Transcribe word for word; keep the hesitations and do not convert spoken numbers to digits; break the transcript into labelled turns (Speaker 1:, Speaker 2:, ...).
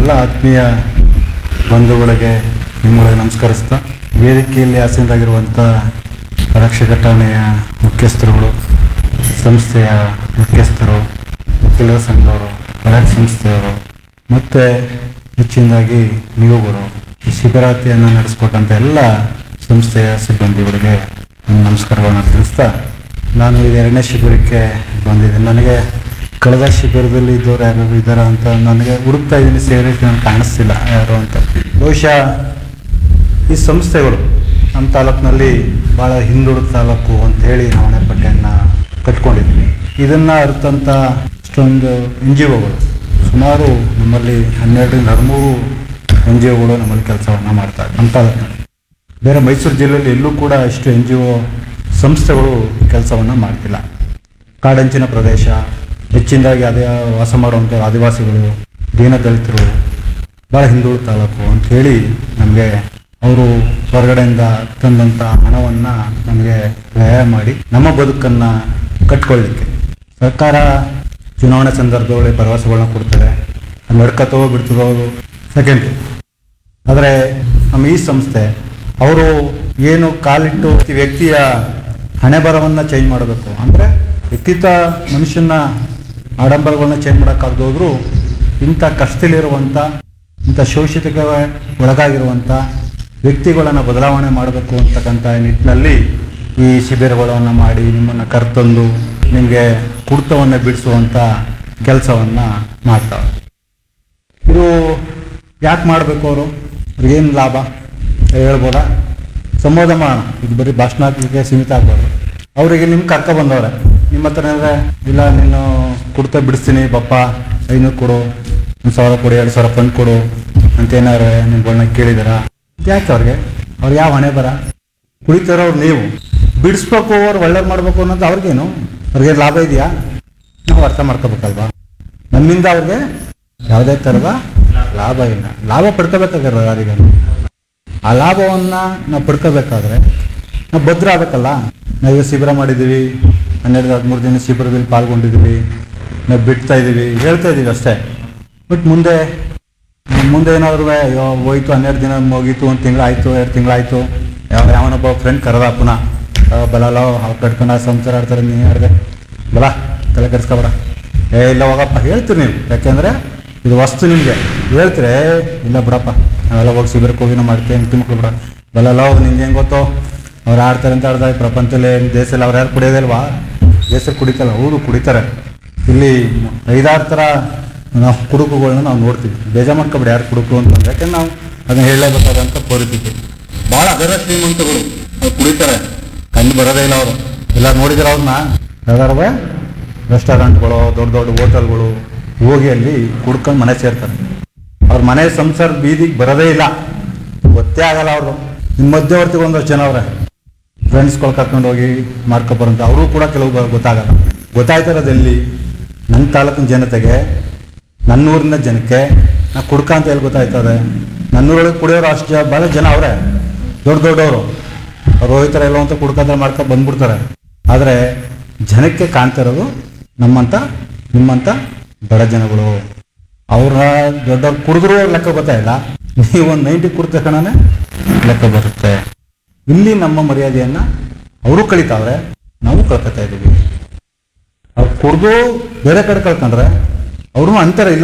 Speaker 1: ಎಲ್ಲ ಆತ್ಮೀಯ ಬಂಧುಗಳಿಗೆ ನಿಮ್ಮೊಳಗೆ ನಮಸ್ಕರಿಸ್ತಾ ವೇದಿಕೆಯಲ್ಲಿ ಆಸೀನರಾಗಿರುವಂಥ ರಕ್ಷಕ ಠಾಣೆಯ ಮುಖ್ಯಸ್ಥರುಗಳು, ಸಂಸ್ಥೆಯ ಮುಖ್ಯಸ್ಥರು, ವಕೀಲರ ಸಂಘದವರು, ಪರಾಕ್ ಸಂಸ್ಥೆಯವರು ಮತ್ತು ಹೆಚ್ಚಿನದಾಗಿ ನೀವುಗಳು ಈ ಶಿಬಿರಾತಿಯನ್ನು ನಡೆಸಿಕೊಟ್ಟಂಥ ಎಲ್ಲ ಸಂಸ್ಥೆಯ ಸಿಬ್ಬಂದಿಗಳಿಗೆ ನಮಸ್ಕಾರಗಳನ್ನು ತಿಳಿಸ್ತಾ ನಾನು ಇದು ಎರಡನೇ ಶಿಬಿರಕ್ಕೆ ಬಂದಿದ್ದೀನಿ. ನನಗೆ ಕಳೆದ ಶಿಬಿರದಲ್ಲಿ ಇದ್ದವ್ರು ಯಾರು ಇದ್ದಾರ ಅಂತ ನನಗೆ ಹುಡುಕ್ತಾ ಇದ್ದೀನಿ, ಸೇರಿ ನನಗೆ ಕಾಣಿಸ್ತಿಲ್ಲ ಯಾರು ಅಂತ. ಬಹುಶಃ ಈ ಸಂಸ್ಥೆಗಳು ನಮ್ಮ ತಾಲೂಕಿನಲ್ಲಿ ಭಾಳ ಹಿಂದುಳಿದ ತಾಲೂಕು ಅಂತ ಹೇಳಿ ನಾವು ಹಣೆಪಟ್ಟಿಯನ್ನು ಕಟ್ಕೊಂಡಿದ್ವಿ. ಇದನ್ನು ಅರ್ಥಂಥ ಅಷ್ಟೊಂದು ಎನ್ ಜಿ ಒಗಳು ಸುಮಾರು ನಮ್ಮಲ್ಲಿ ಹನ್ನೆರಡರಿಂದ ಹದಿಮೂರು ಎನ್ ಜಿ ಒಗಳು ನಮ್ಮಲ್ಲಿ ಕೆಲಸವನ್ನು ಮಾಡ್ತಾರೆ ನಮ್ಮ ತಾಲೂಕಿನಲ್ಲಿ. ಬೇರೆ ಮೈಸೂರು ಜಿಲ್ಲೆಯಲ್ಲಿ ಎಲ್ಲೂ ಕೂಡ ಇಷ್ಟು ಎನ್ ಜಿ ಒ ಸಂಸ್ಥೆಗಳು ಕೆಲಸವನ್ನು ಮಾಡ್ತಿಲ್ಲ. ಕಾಡಂಚಿನ ಪ್ರದೇಶ, ಹೆಚ್ಚಿನದಾಗಿ ಅದೇ ವಾಸ ಮಾಡುವಂಥ ಆದಿವಾಸಿಗಳು, ದೀನದಲಿತರು, ಭಾಳ ಹಿಂದುಳಿದ ತಾಲೂಕು ಅಂಥೇಳಿ ನಮಗೆ ಅವರು ಹೊರಗಡೆಯಿಂದ ತಂದಂಥ ಹಣವನ್ನು ನಮಗೆ ವ್ಯಯ ಮಾಡಿ ನಮ್ಮ ಬದುಕನ್ನು ಕಟ್ಕೊಳ್ಳಿಕ್ಕೆ ಸರ್ಕಾರ ಚುನಾವಣೆ ಸಂದರ್ಭದಲ್ಲಿ ಭರವಸೆಗಳನ್ನ ಕೊಡ್ತಾರೆ. ಅದು ನಡ್ಕತ್ತೋ ಬಿಡ್ತದೋ ಸೆಕೆಂಡ್ರಿ. ಆದರೆ ನಮ್ಮ ಈ ಸಂಸ್ಥೆ ಅವರು ಏನು ಕಾಲಿಟ್ಟು ವ್ಯಕ್ತಿಯ ಹಣೆ ಬರವನ್ನು ಚೇಂಜ್ ಮಾಡಬೇಕು ಅಂದರೆ ವ್ಯಕ್ತಿತ್ವ ಮನುಷ್ಯನ ಆಡಂಬರಗಳನ್ನ ಚೇಂಜ್ ಮಾಡೋಕ್ಕಾಗದೋದ್ರು ಇಂಥ ಕಷ್ಟದಲ್ಲಿರುವಂಥ ಇಂಥ ಶೋಷಿತಕ್ಕೆ ಒಳಗಾಗಿರುವಂಥ ವ್ಯಕ್ತಿಗಳನ್ನು ಬದಲಾವಣೆ ಮಾಡಬೇಕು ಅಂತಕ್ಕಂಥ ನಿಟ್ಟಿನಲ್ಲಿ ಈ ಶಿಬಿರಗಳನ್ನು ಮಾಡಿ ನಿಮ್ಮನ್ನು ಕರೆತಂದು ನಿಮಗೆ ಕುಡಿತವನ್ನು ಬಿಡಿಸುವಂಥ ಕೆಲಸವನ್ನು ಮಾಡ್ತಾರೆ. ಇದು ಯಾಕೆ ಮಾಡಬೇಕು, ಅವರು ಅವ್ರಿಗೇನು ಲಾಭ ಹೇಳ್ಬೋದಾ? ಸಂವಾದ ಮಾಡೋಣ, ಇದು ಬರೀ ಭಾಷಣ ಹಾಕಲಿಕ್ಕೆ ಸೀಮಿತ ಆಗ್ಬಾರ್ದು. ಅವರಿಗೆ ನಿಮ್ಗೆ ಕರ್ಕ ಬಂದವ್ರೆ ನಿಮ್ಮ ಹತ್ರ ಅಂದರೆ ಇಲ್ಲ ನೀನು ಕುಡ್ತಾ ಬಿಡಿಸ್ತೀನಿ ಬಪ್ಪ, ಐನೂರು ಕೊಡು, ಒಂದು ಸಾವಿರ ಕೊಡು, ಎರಡು ಸಾವಿರ ಫಂಡ್ ಕೊಡು ಅಂತೇನಾರು ನಿಮ್ಗಳನ್ನ ಕೇಳಿದಾರ? ಯಾಕೆ ಅವ್ರಿಗೆ ಅವ್ರು ಯಾವ ಹಣೆ ಬರ? ಕುಡಿತಾರವ್ರು ನೀವು ಬಿಡಿಸ್ಬೇಕು, ಅವ್ರು ಒಳ್ಳೇದು ಮಾಡಬೇಕು ಅನ್ನೋದು ಅವ್ರಿಗೇನು? ಅವ್ರಿಗೆ ಲಾಭ ಇದೆಯಾ? ನಾವು ಅರ್ಥ ಮಾಡ್ಕೋಬೇಕಲ್ವಾ? ನಮ್ಮಿಂದ ಅವ್ರಿಗೆ ಯಾವುದೇ ಥರದ ಲಾಭ ಇಲ್ಲ. ಲಾಭ ಪಡ್ಕೋಬೇಕಾಗಿರೋ ಯಾರಿಗೆ? ಆ ಲಾಭವನ್ನು ನಾವು ಪಡ್ಕೋಬೇಕಾದ್ರೆ ನಾವು ಭದ್ರ ಆಗಬೇಕಲ್ಲ. ನಾವು ಶಿಬಿರ ಮಾಡಿದ್ದೀವಿ, ಹನ್ನೆರಡು ಹದಿಮೂರು ದಿನ ಶಿಬಿರದಲ್ಲಿ ಪಾಲ್ಗೊಂಡಿದ್ದೀವಿ, ನಾವು ಬಿಡ್ತಾ ಇದ್ದೀವಿ, ಹೇಳ್ತಾ ಇದ್ದೀವಿ ಅಷ್ಟೇ. ಬಟ್ ಮುಂದೆ ಮುಂದೆ ಏನಾದ್ರು ಅಯ್ಯೋ ಹೋಯ್ತು, ಹನ್ನೆರಡು ದಿನ ಮುಗೀತು, ಒಂದು ತಿಂಗಳಾಯಿತು, ಎರಡು ತಿಂಗಳಾಯಿತು, ಯಾವ ಯಾವನೊಬ್ಬ ಫ್ರೆಂಡ್ ಕರೆದ ಪುನಃ ಬಲಲ್ಲ ಅವ್ರು ಕಟ್ಕೊಂಡು ಆ ಸಂಸಾರ ಆಡ್ತಾರೆ, ನೀನು ಹೇಳಿದೆ ಬಲ ತಲೆ ಕೆಡ್ಸ್ಕೊಬೇಡ, ಏ ಇಲ್ಲ ಹೋಗಪ್ಪ ಹೇಳ್ತೀರಿ ನೀವು. ಯಾಕೆಂದರೆ ಇದು ವಸ್ತು ನಿಮಗೆ ಹೇಳ್ತೀರಿ, ಇಲ್ಲ ಬಿಡಪ್ಪ ನಾವೆಲ್ಲ ಹೋಗಿ ಶಿಬಿರಕ್ಕೆ ಹೋಗಿ ನಾವು ಮಾಡ್ತೇವೆ ಹೆಂಗೆ ಮಕ್ಕಳು ಬಿಡ ಬಲಲ್ಲ ಹೋಗಿ ನಿಮ್ಗೆ ಹೆಂಗೆ ಗೊತ್ತು ಅವ್ರು ಆಡ್ತಾರೆ ಅಂತ ಆಡ್ತಾರೆ. ಪ್ರಪಂಚದಲ್ಲಿ ದೇಶದಲ್ಲಿ ಅವ್ರು ಯಾರು ಕುಡಿಯೋದಿಲ್ವಾ? ದೇಶದಲ್ಲಿ ಕುಡಿತಲ್ಲ, ಹೌದು ಕುಡಿತಾರೆ. ಇಲ್ಲಿ ಐದಾರು ಥರ ನಾವು ಕುಡುಕುಗಳನ್ನ ನಾವು ನೋಡ್ತೀವಿ. ಬೇಜಾರು ಮಾಡ್ಕೊಬೇಡಿ ಯಾರು ಕುಡುಕು ಅಂತಂದ್ರೆ, ಯಾಕೆಂದ್ರೆ ನಾವು ಅದನ್ನ ಹೇಳಲೇಬೇಕಾದಂಥ ಪರಿಸ್ಥಿತಿ. ಭಾಳ ಅದರ ಶ್ರೀಮಂತಗಳು ಅವ್ರು ಕುಡಿತಾರೆ, ಕಂಡು ಬರೋದೇ ಇಲ್ಲ ಅವರು. ಎಲ್ಲರೂ ನೋಡಿದ್ರೆ ಅವ್ರನ್ನ ಯಾವ್ದಾರು ರೆಸ್ಟೋರೆಂಟ್ಗಳು, ದೊಡ್ಡ ದೊಡ್ಡ ಹೋಟೆಲ್ಗಳು ಹೋಗಿ ಅಲ್ಲಿ ಕುಡ್ಕೊಂಡು ಮನೆ ಸೇರ್ತಾರೆ. ಅವ್ರ ಮನೆ ಸಂಸಾರ ಬೀದಿಗೆ ಬರೋದೇ ಇಲ್ಲ, ಗೊತ್ತೇ ಆಗಲ್ಲ ಅವರು. ನಿಮ್ಮ ಮಧ್ಯವರ್ತಿಗಳು ಒಂದಷ್ಟು ಜನ ಅವ್ರೆ ಫ್ರೆಂಡ್ಸ್ಗಳು ಕರ್ಕೊಂಡು ಹೋಗಿ ಮಾಡ್ಕೊಬರಂತ, ಅವರು ಕೂಡ ಕೆಲವು ಗೊತ್ತಾಗಲ್ಲ. ಗೊತ್ತಾಯ್ತಿರೋದೆಲ್ಲಿ ನನ್ನ ತಾಲೂಕಿನ ಜನತೆಗೆ, ನನ್ನೂರಿನ ಜನಕ್ಕೆ ನಾ ಕುಡ್ಕ ಅಂತ ಹೇಳಿ ಗೊತ್ತಾಯ್ತದೆ. ನನ್ನೂರೊಳಗೆ ಕುಡಿಯೋರು ಅಷ್ಟು ಜನ ಭಾಳ ಜನ ಅವರೇ, ದೊಡ್ಡ ದೊಡ್ಡವರು. ಅವ್ರು ಹೋಗ್ತಾರೆ ಎಲ್ಲೋ ಅಂತ ಕುಡ್ಕಂತ ಮಾಡ್ಕೊಂಡು ಬಂದ್ಬಿಡ್ತಾರೆ. ಆದರೆ ಜನಕ್ಕೆ ಕಾಣ್ತಿರೋದು ನಮ್ಮಂಥ ನಿಮ್ಮಂಥ ಬಡ ಜನಗಳು. ಅವ್ರ ದೊಡ್ಡವ್ರು ಕುಡಿದ್ರೂ ಅವ್ರ ಲೆಕ್ಕ ಗೊತ್ತಾಯಿಲ್ಲ, ನೀವು ಒಂದು ನೈಂಟಿ ಕುಡ್ತ ಕಣನೇ ಲೆಕ್ಕ ಬರುತ್ತೆ. ಇಲ್ಲಿ ನಮ್ಮ ಮರ್ಯಾದೆಯನ್ನು ಅವರು ಕಳೀತಾವ್ರೆ, ನಾವು ಕಳ್ಕೊತಾ ಇದ್ದೀವಿ. ಅವ್ರು ಕುಡಿದು ಬೇರೆ ಕಡೆ ಕಳ್ಕೊಂಡ್ರೆ ಅವ್ರೂ ಅಂತಾರೆ ಇಲ್ಲ